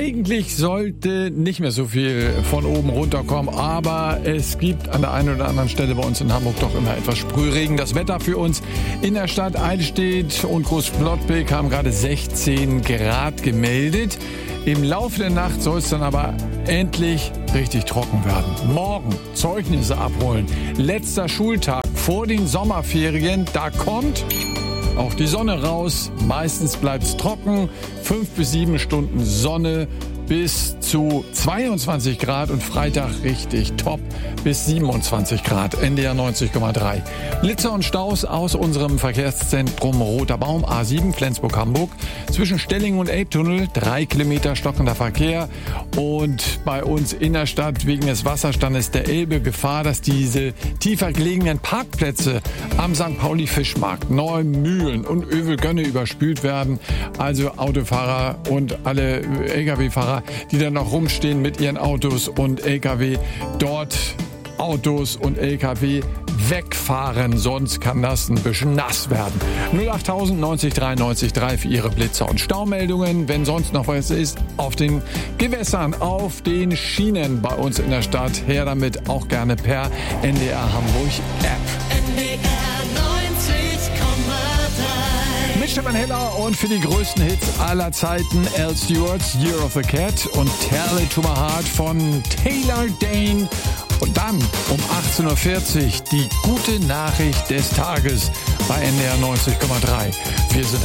Eigentlich sollte nicht mehr so viel von oben runterkommen, aber es gibt an der einen oder anderen Stelle bei uns in Hamburg doch immer etwas Sprühregen. Das Wetter für uns in der Stadt Eidelstedt und Großflottbek haben gerade 16 Grad gemeldet. Im Laufe der Nacht soll es dann aber endlich richtig trocken werden. Morgen Zeugnisse abholen. Letzter Schultag vor den Sommerferien. Da kommt auch die Sonne raus. Meistens bleibt es trocken. 5 bis 7 Stunden Sonne bis zu 22 Grad und Freitag richtig top bis 27 Grad. NDR 90,3. Blitzer und Staus aus unserem Verkehrszentrum Roter Baum A7 Flensburg-Hamburg. Zwischen Stellingen und Elbtunnel 3 Kilometer stockender Verkehr. Und bei uns in der Stadt wegen des Wasserstandes der Elbe Gefahr, dass diese tiefer gelegenen Parkplätze am St. Pauli Fischmarkt, Neumühlen und Övelgönne überspült werden. Also Autofahrer und alle Lkw-Fahrer, die dann noch rumstehen mit ihren Autos und Lkw, dort Autos und Lkw wegfahren, sonst kann das ein bisschen nass werden. 08000 90 93 3 für Ihre Blitzer und Staumeldungen. Wenn sonst noch was ist, auf den Gewässern, auf den Schienen bei uns in der Stadt, her damit, auch gerne per NDR Hamburg App. Mit Stefan Heller und für die größten Hits aller Zeiten Al Stewart's Year of the Cat und Tell It to My Heart von Taylor Dane. Und dann um 18.40 Uhr die gute Nachricht des Tages bei NDR 90,3. Wir sind